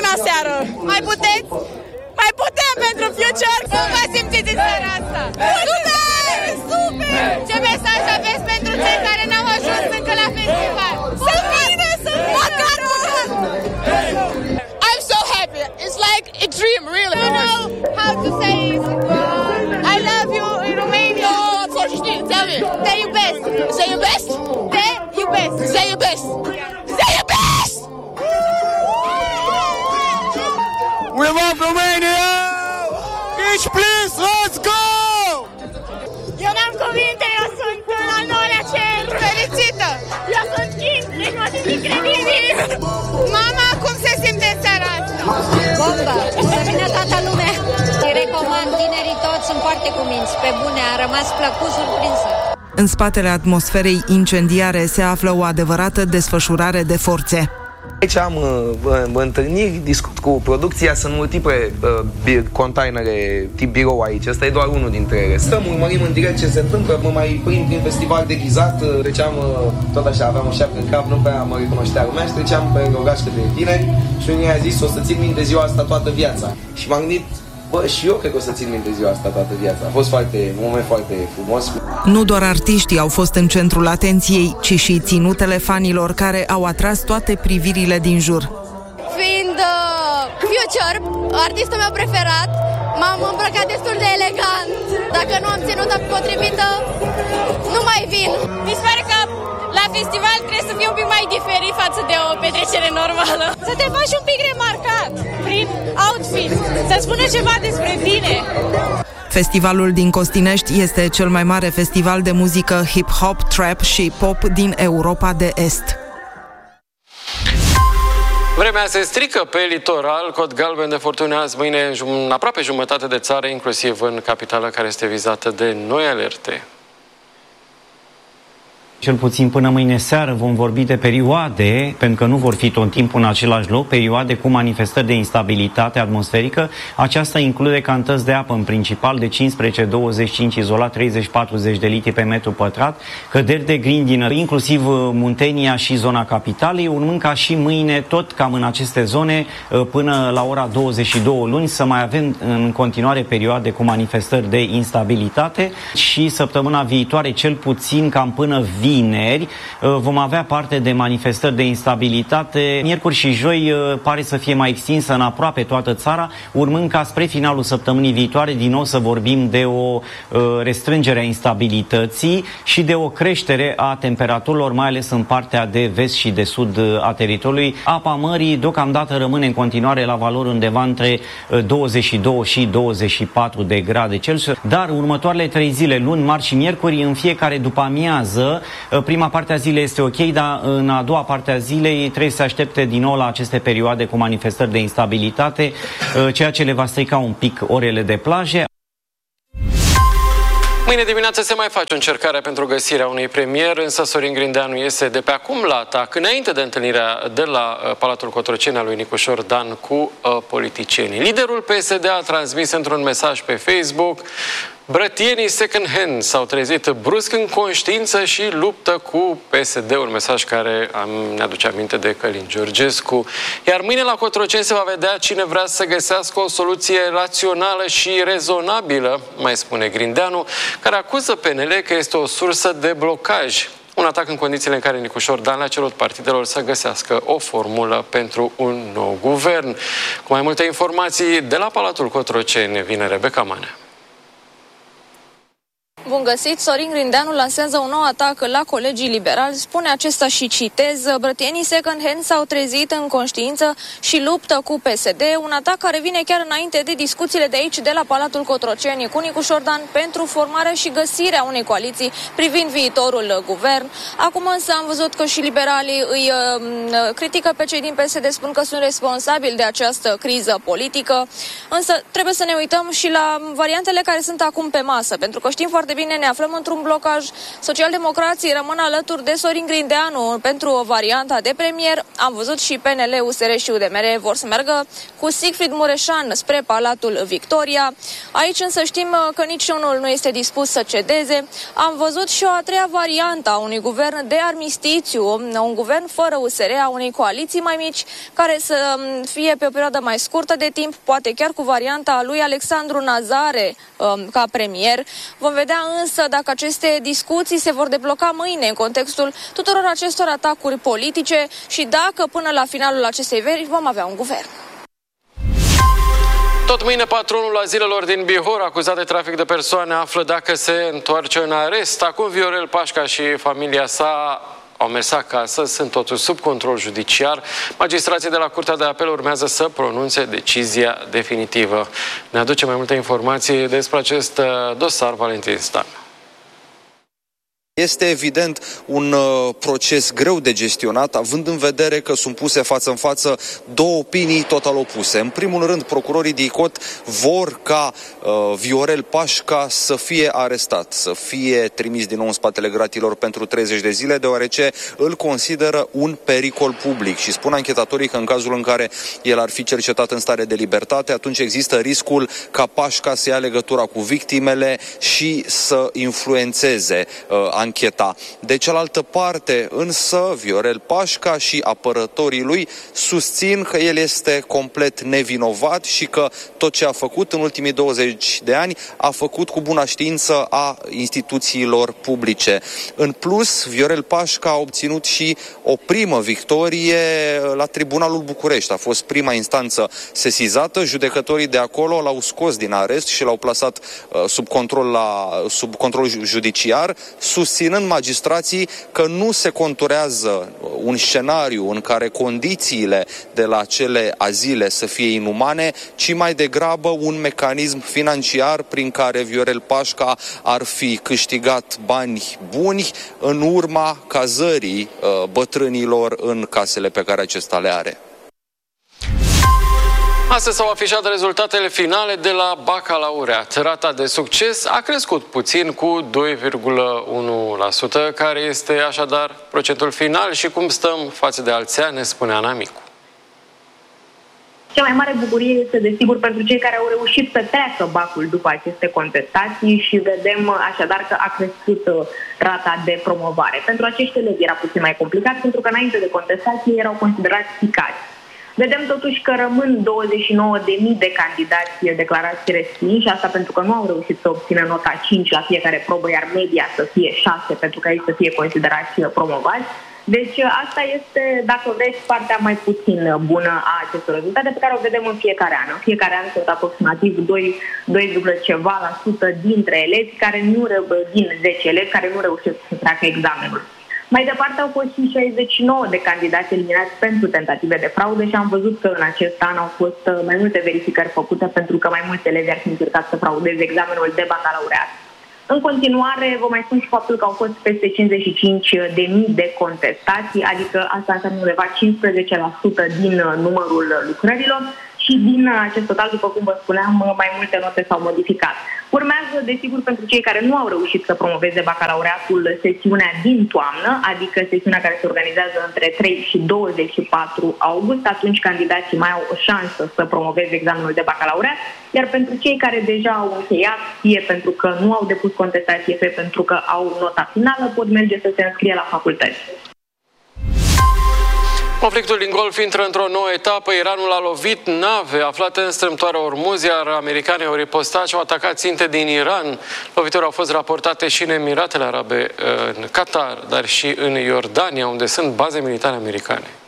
bună seară! Mai puteți? Mai putem pentru Future! Cum vă simțiți în seara asta? Super! Super! Ce mesaj aveți pentru cei care n-au ajuns încă la festival? Să vină, să vină! Măcar putem! I'm so happy! It's like a dream, really! You know how to say I love you in Romania? Tell me! Te iubesc! Te iubesc! Te iubesc! Te iubesc! Te iubesc! We love Romania! Each please, let's go! Eu n-am cuvinte, eu sunt al doilea cer! Fericită! Eu sunt King, deci mă simt incredibil! Mama, cum se simte în seara asta? Bomba! Să vină toată lumea! Îi recomand, tinerii toți sunt foarte cuminți, pe bune, a rămas plăcut surprinsă. În spatele atmosferei incendiare se află o adevărată desfășurare de forțe. Aici am întâlniri, discut cu producția, sunt multiple containere tip birou aici, ăsta e doar unul dintre ele. Stăm, urmărim în direct ce se întâmplă, mă mai prind prin festival deghizat, treceam, tot așa, aveam o șapcă în cap, nu prea mă recunoștea lumea și treceam pe o gașcă de tineri și unii a zis, o să țin minte ziua asta toată viața. Și m-am gândit, bă, și eu cred că o să țin minte ziua asta toată viața. A fost un moment foarte frumos. Nu doar artiștii au fost în centrul atenției, ci și ținutele fanilor care au atras toate privirile din jur. Fiind Future, artistul meu preferat, m-am îmbrăcat destul de elegant. Dacă nu am ținută potrivită, nu mai vin. Mi se pare că la festival trebuie să fie un pic mai diferit față de o petrecere normală. Să te faci un pic remarcat prin outfit, să spună ceva despre tine. Festivalul din Costinești este cel mai mare festival de muzică hip-hop, trap și pop din Europa de Est. Vremea se strică pe litoral, cod galben de furtuni azi, mâine, în aproape jumătate de țară, inclusiv în capitală, care este vizată de noi alerte. Cel puțin până mâine seară vom vorbi de perioade, pentru că nu vor fi tot timpul în același loc, perioade cu manifestări de instabilitate atmosferică. Aceasta include cantități de apă, în principal de 15-25, izolat 30-40 de litri pe metru pătrat, căderi de grindină, inclusiv Muntenia și zona capitalei, urmând ca și mâine, tot cam în aceste zone, până la ora 22 luni, să mai avem în continuare perioade cu manifestări de instabilitate și săptămâna viitoare, cel puțin cam până vineri, vom avea parte de manifestări de instabilitate. Miercuri și joi pare să fie mai extinsă în aproape toată țara, urmând ca spre finalul săptămânii viitoare din nou să vorbim de o restrângere a instabilității și de o creștere a temperaturilor, mai ales în partea de vest și de sud a teritoriului. Apa mării deocamdată rămâne în continuare la valori undeva între 22 și 24 de grade Celsius, dar următoarele 3 zile, luni, marți și miercuri, în fiecare după amiază, prima parte a zilei este ok, dar în a doua parte a zilei trebuie să se aștepte din nou la aceste perioade cu manifestări de instabilitate, ceea ce le va strica un pic orele de plaje. Mâine dimineață se mai face o încercare pentru găsirea unui premier, însă Sorin Grindeanu iese de pe acum la atac, înainte de întâlnirea de la Palatul Cotroceni al lui Nicușor Dan cu politicienii. Liderul PSD a transmis într-un mesaj pe Facebook: brătienii second hand s-au trezit brusc în conștiință și luptă cu PSD, un mesaj care ne aduce aminte de Călin Georgescu. Iar mâine la Cotroceni se va vedea cine vrea să găsească o soluție rațională și rezonabilă, mai spune Grindeanu, care acuză PNL că este o sursă de blocaj. Un atac în condițiile în care Nicușor Dan le-a cerut partidelor să găsească o formulă pentru un nou guvern. Cu mai multe informații de la Palatul Cotroceni vine Rebecca Manea. Bun găsit! Sorin Grindeanu lansează un nou atac la colegii liberali. Spune acesta și citez: brătienii second hand s-au trezit în conștiință și luptă cu PSD. Un atac care vine chiar înainte de discuțiile de aici, de la Palatul Cotroceni, cu Nicușor Dan pentru formarea și găsirea unei coaliții privind viitorul guvern. Acum însă am văzut că și liberalii îi critică pe cei din PSD, spun că sunt responsabili de această criză politică. Însă trebuie să ne uităm și la variantele care sunt acum pe masă, pentru că știm foarte bine vine, ne aflăm într-un blocaj. Socialdemocrații rămân alături de Sorin Grindeanu pentru varianta de premier. Am văzut și PNL, USR și UDMR vor să meargă cu Sigfrid Mureșan spre Palatul Victoria. Aici însă știm că niciunul nu este dispus să cedeze. Am văzut și o a treia variantă a unui guvern de armistițiu, un guvern fără USR, a unei coaliții mai mici, care să fie pe o perioadă mai scurtă de timp, poate chiar cu varianta lui Alexandru Nazare ca premier. Vom vedea însă dacă aceste discuții se vor debloca mâine în contextul tuturor acestor atacuri politice și dacă până la finalul acestei veri vom avea un guvern. Tot mâine, patronul azilelor din Bihor, acuzat de trafic de persoane, află dacă se întoarce în arest. Acum Viorel Pașca și familia sa au mers acasă, sunt totuși sub control judiciar. Magistrații de la Curtea de Apel urmează să pronunțe decizia definitivă. Ne aduce mai multe informații despre acest dosar Valentin Stan. Este evident un proces greu de gestionat, având în vedere că sunt puse față în față două opinii total opuse. În primul rând, procurorii DICOT vor ca Viorel Pașca să fie arestat, să fie trimis din nou în spatele gratilor pentru 30 de zile, deoarece îl consideră un pericol public. Și spun anchetatorii că în cazul în care el ar fi cercetat în stare de libertate, atunci există riscul ca Pașca să ia legătura cu victimele și să influențeze ancheta. De cealaltă parte, însă, Viorel Pașca și apărătorii lui susțin că el este complet nevinovat și că tot ce a făcut în ultimii 20 de ani a făcut cu bună știință a instituțiilor publice. În plus, Viorel Pașca a obținut și o primă victorie la Tribunalul București. A fost prima instanță sesizată, judecătorii de acolo l-au scos din arest și l-au plasat sub control judiciar, susținând magistrații că nu se conturează un scenariu în care condițiile de la acele azile să fie inumane, ci mai degrabă un mecanism financiar prin care Viorel Pașca ar fi câștigat bani buni în urma cazării bătrânilor în casele pe care acesta le are. Astăzi s-au afișat rezultatele finale de la bacalaureat. Rata de succes a crescut puțin cu 2,1%, care este așadar procentul final și cum stăm față de alți ani, ne spune Ana Micu. Cea mai mare bucurie este, desigur, pentru cei care au reușit să treacă bacul după aceste contestații și vedem așadar că a crescut rata de promovare. Pentru acești elevi era puțin mai complicat, pentru că înainte de contestații erau considerați picați. Vedem totuși că rămân 29.000 de candidați declarați respinși, asta pentru că nu au reușit să obțină nota 5 la fiecare probă, iar media să fie 6 pentru că ei să fie considerați promovați. Deci asta este, dacă vreți, partea mai puțin bună a acestor rezultate pe care o vedem în fiecare an. În fiecare an sunt aproximativ 2,ceva% dintre elevi din 10 elevi care nu reușesc să treacă examenul. Mai departe au fost și 69 de candidați eliminați pentru tentative de fraudă și am văzut că în acest an au fost mai multe verificări făcute pentru că mai mulți elevi ar fi încercat să fraudeze examenul de bacalaureat. În continuare, vă mai spun și faptul că au fost peste 55.000 de contestații, adică asta înseamnă undeva 15% din numărul lucrărilor și din acest total, după cum vă spuneam, mai multe note s-au modificat. Urmează, desigur, pentru cei care nu au reușit să promoveze bacalaureatul, sesiunea din toamnă, adică sesiunea care se organizează între 3 și 24 august. Atunci candidații mai au o șansă să promoveze examenul de bacalaureat, iar pentru cei care deja au încheiat, fie pentru că nu au depus contestație, fie pentru că au nota finală, pot merge să se înscrie la facultăți. Conflictul din Golf intră într-o nouă etapă. Iranul a lovit nave aflate în strâmtoarea Ormuz, iar americanii au ripostat și au atacat ținte din Iran. Loviturile au fost raportate și în Emiratele Arabe, în Qatar, dar și în Iordania, unde sunt baze militare americane.